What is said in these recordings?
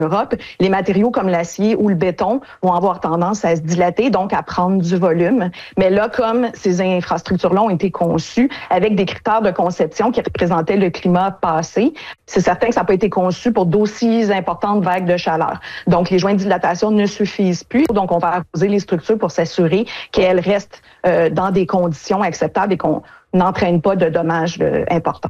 Europe, les matériaux comme l'acier ou le béton vont avoir tendance à se dilater, donc à prendre du volume. Mais là, comme ces infrastructures-là ont été conçues avec des critères de conception qui représentaient le climat passé, c'est certain que ça n'a pas été conçu pour d'aussi importantes vagues de chaleur. Donc, les joints de dilatation ne suffisent plus. Donc, on va arroser les structures pour s'assurer qu'elles restent dans des conditions acceptables et qu'on n'entraîne pas de dommages importants.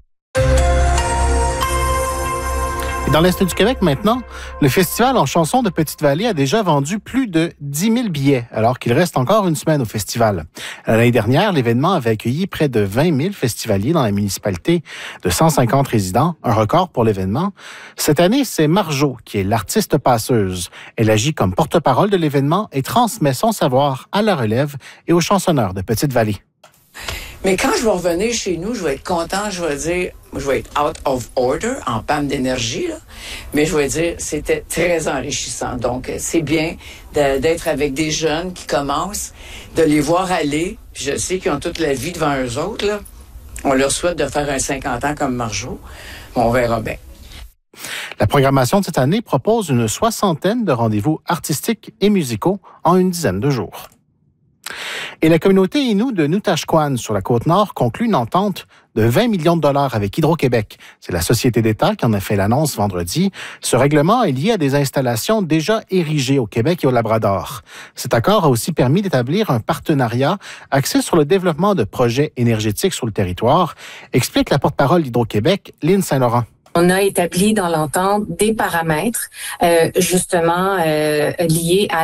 Dans l'Est du Québec, maintenant, le Festival en chansons de Petite-Vallée a déjà vendu plus de 10 000 billets, alors qu'il reste encore une semaine au festival. L'année dernière, l'événement avait accueilli près de 20 000 festivaliers dans la municipalité de 150 résidents, un record pour l'événement. Cette année, c'est Marjo qui est l'artiste passeuse. Elle agit comme porte-parole de l'événement et transmet son savoir à la relève et aux chansonneurs de Petite-Vallée. Mais quand je vais revenir chez nous, je vais être content, je vais dire, je vais être out of order, en panne d'énergie, là. Mais je vais dire, c'était très enrichissant. Donc, c'est bien d'être avec des jeunes qui commencent, de les voir aller. Puis je sais qu'ils ont toute la vie devant eux autres, là. On leur souhaite de faire un 50 ans comme Marjo. On verra bien. La programmation de cette année propose une 60aine de rendez-vous artistiques et musicaux en une dizaine de jours. Et la communauté Innu de Nutashquan, sur la Côte-Nord, conclut une entente de 20 millions de dollars avec Hydro-Québec. C'est la société d'État qui en a fait l'annonce vendredi. Ce règlement est lié à des installations déjà érigées au Québec et au Labrador. Cet accord a aussi permis d'établir un partenariat axé sur le développement de projets énergétiques sur le territoire, explique la porte-parole d'Hydro-Québec, Lynne Saint-Laurent. On a établi dans l'entente des paramètres justement liés à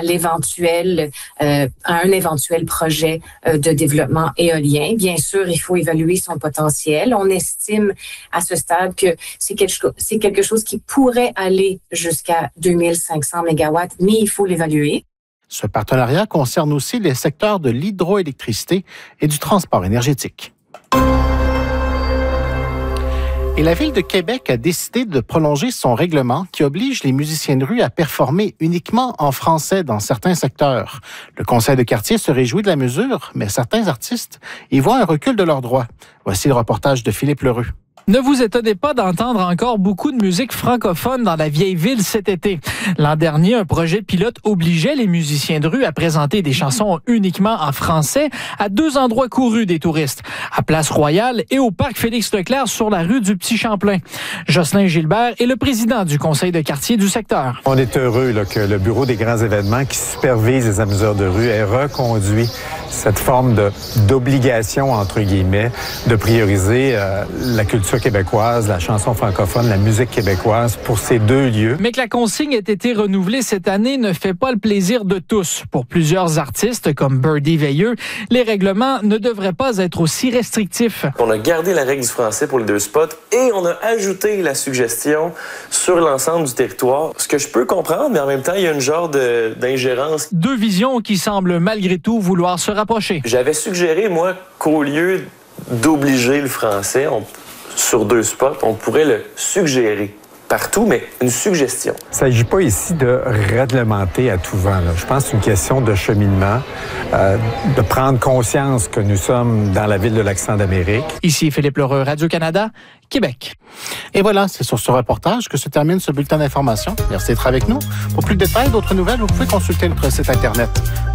un éventuel projet de développement éolien. Bien sûr, il faut évaluer son potentiel. On estime à ce stade que c'est quelque chose qui pourrait aller jusqu'à 2500 mégawatts, mais il faut l'évaluer. Ce partenariat concerne aussi les secteurs de l'hydroélectricité et du transport énergétique. Et la Ville de Québec a décidé de prolonger son règlement qui oblige les musiciens de rue à performer uniquement en français dans certains secteurs. Le conseil de quartier se réjouit de la mesure, mais certains artistes y voient un recul de leurs droits. Voici le reportage de Philippe Leroux. Ne vous étonnez pas d'entendre encore beaucoup de musique francophone dans la vieille ville cet été. L'an dernier, un projet pilote obligeait les musiciens de rue à présenter des chansons uniquement en français à 2 endroits courus des touristes, à Place Royale et au parc Félix-Leclerc sur la rue du Petit-Champlain. Jocelyn Gilbert est le président du conseil de quartier du secteur. On est heureux que le bureau des grands événements qui supervise les amuseurs de rue ait reconduit cette forme d'obligation, entre guillemets, de prioriser la culture québécoise, la chanson francophone, la musique québécoise pour ces 2 lieux. Mais que la consigne ait été renouvelée cette année ne fait pas le plaisir de tous. Pour plusieurs artistes comme Birdie Veilleux, les règlements ne devraient pas être aussi restrictifs. On a gardé la règle du français pour les 2 spots et on a ajouté la suggestion sur l'ensemble du territoire. Ce que je peux comprendre, mais en même temps, il y a une genre d'ingérence. 2 visions qui semblent malgré tout vouloir se rapprocher. J'avais suggéré, moi, qu'au lieu d'obliger le français, sur 2 spots, on pourrait le suggérer partout, mais une suggestion. Il ne s'agit pas ici de réglementer à tout vent. Je pense que c'est une question de cheminement, de prendre conscience que nous sommes dans la ville de l'accent d'Amérique. Ici Philippe Leroux, Radio-Canada, Québec. Et voilà, c'est sur ce reportage que se termine ce bulletin d'information. Merci d'être avec nous. Pour plus de détails, d'autres nouvelles, vous pouvez consulter notre site Internet